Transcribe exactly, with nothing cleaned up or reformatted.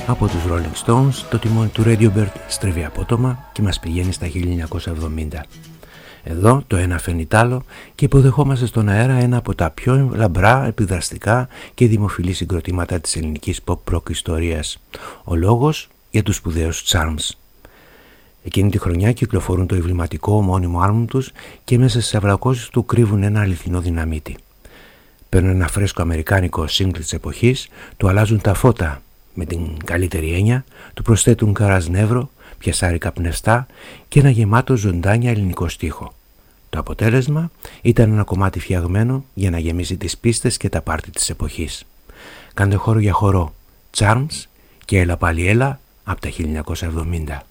Από τους Rolling Stones το τιμόνι του Radio Bird στρίβει απότομα και μας πηγαίνει στα χίλια εννιακόσια εβδομήντα. Εδώ το ένα φέρνει τ' άλλο και υποδεχόμαστε στον αέρα ένα από τα πιο λαμπρά, επιδραστικά και δημοφιλή συγκροτήματα της ελληνικής pop-rock ιστορίας. Ο λόγος για τους σπουδαίους Charms. Εκείνη τη χρονιά κυκλοφορούν το εμβληματικό ομώνυμο άλμπουμ τους και μέσα στις αυρακώσεις του κρύβουν ένα αληθινό δυναμίτι. Παίρνουν ένα φρέσκο αμερικάνικο single της εποχής, του αλλάζουν τα φώτα με την καλύτερη έννοια, του προσθέτουν καράζ νεύρο, πιασάρικα πνευστά και ένα γεμάτο ζωντάνια ελληνικό στίχο. Το αποτέλεσμα ήταν ένα κομμάτι φτιαγμένο για να γεμίσει τις πίστες και τα πάρτι της εποχής. Κάντε χώρο για χορό, Charms και έλα πάλι έλα από τα χίλια εννιακόσια εβδομήντα.